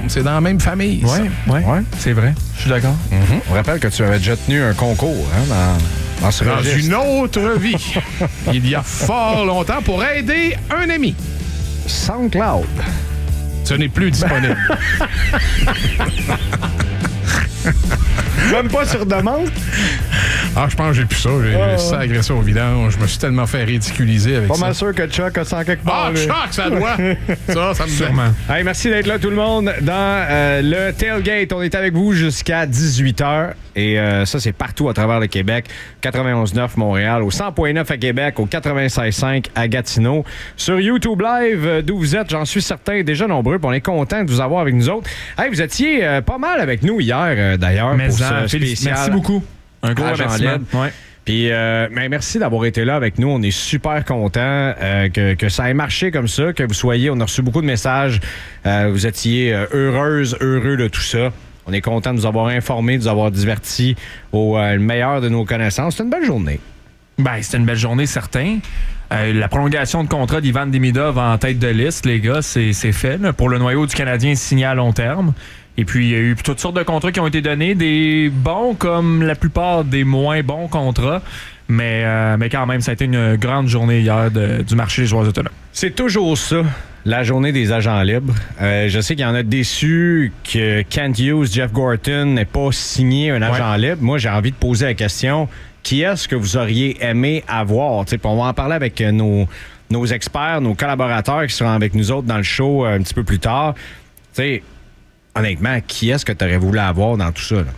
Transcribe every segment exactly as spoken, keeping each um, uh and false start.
C'est dans la même famille. Oui, ouais, ouais. C'est vrai. Je suis d'accord. Mm-hmm. On rappelle que tu avais déjà tenu un concours hein, dans, dans ce Dans registre. une autre vie, il y a fort longtemps, pour aider un ami. SoundCloud. Ce n'est plus disponible. Même pas sur demande? Ah, je pense que j'ai plus ça. J'ai oh. sacré ça au vidange. Je me suis tellement fait ridiculiser avec pas ça. Pas mal sûr que Chuck a ça en quelque part. Ah, Chuck, ça doit. ça, ça me Sûrement. Hey, merci d'être là, tout le monde, dans euh, le Tailgate. On est avec vous jusqu'à dix-huit heures. Et euh, ça, c'est partout à travers le Québec. quatre-vingt-onze neuf Montréal, au cent point neuf à Québec, au quatre-vingt-seize cinq à Gatineau. Sur YouTube Live, euh, d'où vous êtes, j'en suis certain, déjà nombreux. Puis on est content de vous avoir avec nous autres. Hey, vous étiez euh, pas mal avec nous hier, euh, d'ailleurs, Mais pour en, ce spécial. Merci beaucoup. Un gros Agent remerciement. Libre. Ouais. Puis, euh, ben, merci d'avoir été là avec nous. On est super contents euh, que, que ça ait marché comme ça, que vous soyez. On a reçu beaucoup de messages. Euh, vous étiez euh, heureuse, heureux de tout ça. On est content de vous avoir informés, de vous avoir divertis au euh, meilleur de nos connaissances. C'était une belle journée. Ben, c'était une belle journée, certain. Euh, la prolongation de contrat d'Ivan Demidov en tête de liste, les gars, c'est, c'est fait. Là. Pour le noyau du Canadien, signé à long terme. Et puis, il y a eu toutes sortes de contrats qui ont été donnés, des bons comme la plupart des moins bons contrats. Mais, euh, mais quand même, ça a été une grande journée hier de, du marché des joueurs autonomes. C'est toujours ça, la journée des agents libres. Euh, je sais qu'il y en a déçus que Kent Hughes, Jeff Gorton n'aient pas signé un agent ouais. libre. Moi, j'ai envie de poser la question, qui est-ce que vous auriez aimé avoir? T'sais, on va en parler avec nos, nos experts, nos collaborateurs qui seront avec nous autres dans le show un petit peu plus tard. T'sais, honnêtement, qui est-ce que tu aurais voulu avoir dans tout ça? Là?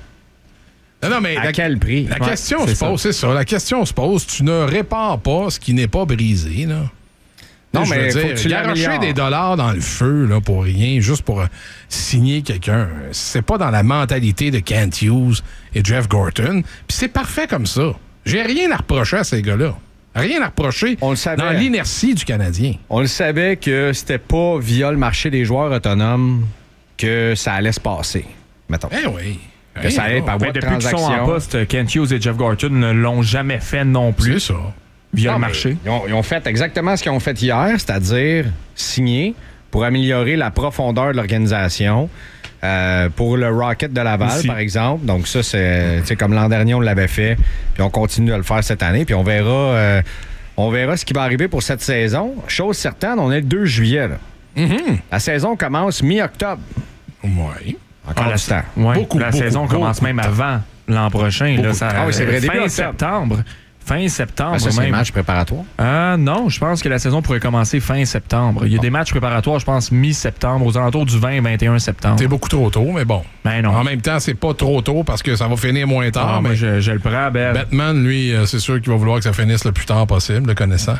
Non, non, mais à la, quel prix? La ouais, question se pose, c'est ça. La question se pose, tu ne répares pas ce qui n'est pas brisé, là. Non, je mais veux faut dire, que tu garocher des dollars dans le feu, là, pour rien, juste pour euh, signer quelqu'un, c'est pas dans la mentalité de Kent Hughes et Jeff Gorton. Puis c'est parfait comme ça. J'ai rien à reprocher à ces gars-là. Rien à reprocher On le savait. dans l'inertie du Canadien. On le savait que c'était pas via le marché des joueurs autonomes que ça allait se passer, mettons. Eh oui. Que ça allait par voie de depuis qu'ils sont en transaction. poste, Kent Hughes et Jeff Gorton ne l'ont jamais fait non plus. C'est ça. Via Non, le marché. Ils ont, ils ont fait exactement ce qu'ils ont fait hier, c'est-à-dire signer pour améliorer la profondeur de l'organisation. Euh, pour le Rocket de Laval, Aussi. par exemple. Donc ça, c'est, c'est comme l'an dernier, on l'avait fait. Puis on continue de le faire cette année. Puis on verra, euh, on verra ce qui va arriver pour cette saison. Chose certaine, on est le deux juillet. Là. Mm-hmm. La saison commence mi-octobre. Oui. Encore Ah, la, du temps. ouais, Beaucoup, la beaucoup, saison beaucoup, commence même beaucoup avant l'an prochain. Là, ça, Ah oui, c'est vrai, début fin octobre. septembre. Fin septembre Ah, ça, c'est même. les matchs préparatoires. Ah non, je pense que la saison pourrait commencer fin septembre. Il y a bon. des matchs préparatoires, je pense, mi-septembre, aux alentours du vingt vingt et un septembre. C'est beaucoup trop tôt, mais bon. Ben non. En même temps, c'est pas trop tôt parce que ça va finir moins tard. Ah, mais moi, je, je le prends, Ben. Batman, lui, euh, c'est sûr qu'il va vouloir que ça finisse le plus tard possible, le connaissant.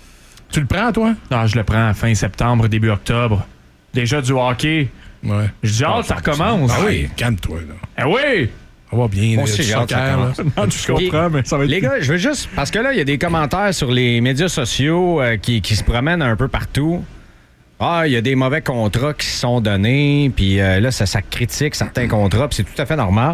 Tu le prends, toi? Non, je le prends fin septembre, début octobre. Déjà du hockey. Ouais. Je dis, ah, ça recommence. Ah oui, calme-toi, là. Ah oui! Ça va bien, Moi là, aussi, du j'ai hâte que ça soccer, là. commence. Non, tu comprends, mais ça va être... Les gars, je veux juste... Parce que là, il y a des commentaires sur les médias sociaux euh, qui, qui se promènent un peu partout. Ah, il y a des mauvais contrats qui se sont donnés, puis euh, là, ça, ça critique certains contrats, puis c'est tout à fait normal.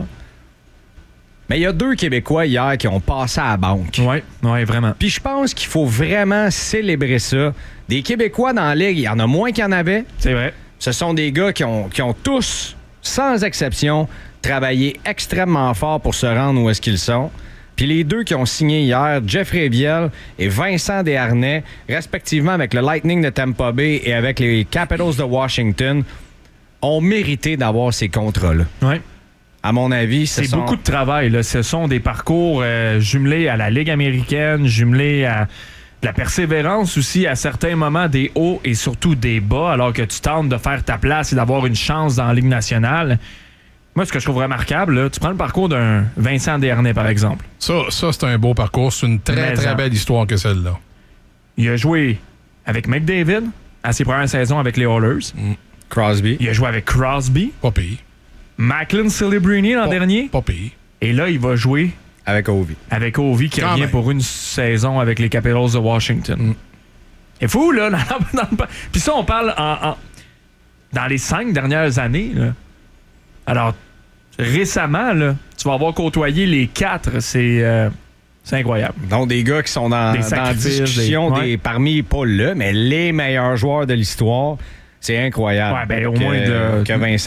Mais il y a deux Québécois hier qui ont passé à la banque. Oui, oui, vraiment. Puis je pense qu'il faut vraiment célébrer ça. Des Québécois dans la Ligue, il y en a moins qu'il y en avait. C'est vrai. Ce sont des gars qui ont, qui ont tous, sans exception, travaillé extrêmement fort pour se rendre où est-ce qu'ils sont. Puis les deux qui ont signé hier, Jeffrey Viel et Vincent Desharnais, respectivement avec le Lightning de Tampa Bay et avec les Capitals de Washington, ont mérité d'avoir ces contrats-là. Oui. À mon avis, ce c'est sont... beaucoup de travail. Là. Ce sont des parcours euh, jumelés à la Ligue américaine, jumelés à de la persévérance aussi, à certains moments des hauts et surtout des bas, alors que tu tentes de faire ta place et d'avoir une chance dans la Ligue nationale. Moi, ce que je trouve remarquable, là, tu prends le parcours d'un Vincent Desharnais, par exemple. Ça, ça c'est un beau parcours. C'est une très, Mais très en... belle histoire que celle-là. Il a joué avec McDavid à ses premières saisons avec les Oilers. Mm. Crosby. Il a joué avec Crosby. Pas pire. Macklin Celebrini l'an Pas, dernier. Pas pire. Et là, il va jouer avec Ovi. Avec Ovi qui Quand revient même. pour une saison avec les Capitals de Washington. Mm. C'est fou, là. Dans, dans, dans, puis ça, on parle en, en, dans les cinq dernières années. Là. Alors, récemment, là, tu vas avoir côtoyé les quatre. C'est, euh, c'est incroyable. Donc, des gars qui sont dans, Des dans la sacrifices, discussion des- des, ouais. parmi, pas le, mais les meilleurs joueurs de l'histoire. C'est incroyable. Ouais, ben, au que, moins de- que Vincent